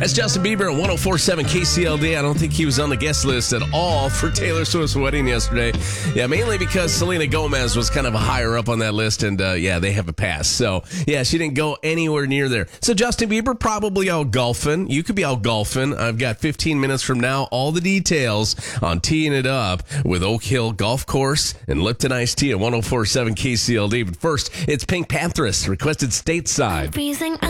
That's Justin Bieber at 104.7 KCLD. I don't think he was on the guest list at all for Taylor Swift's wedding yesterday. Yeah, mainly because Selena Gomez was kind of higher up on that list, and they have a pass. So, yeah, she didn't go anywhere near there. So, Justin Bieber probably out golfing. You could be out golfing. I've got 15 minutes from now, all the details on teeing it up with Oak Hill Golf Course and Lipton Iced Tea at 104.7 KCLD. But first, it's Pink Panthers requested Stateside. Freezing.